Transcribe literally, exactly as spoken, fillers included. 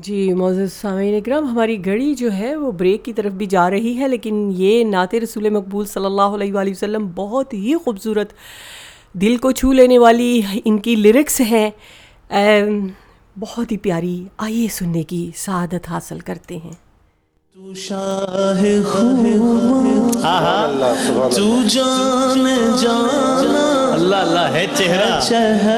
जी मौजूद सामीन इकराम, हमारी घड़ी जो है वो ब्रेक की तरफ भी जा रही है, लेकिन ये नाते रसूल मकबूल सल्लल्लाहु अलैहि वसल्लम बहुत ही खूबसूरत, दिल को छू लेने वाली इनकी लिरिक्स हैं, बहुत ही प्यारी। आइए सुनने की सआदत हासिल करते हैं। तू शाह खूब, तू जान जाना, अल्लाह अल्लाह है चेहरा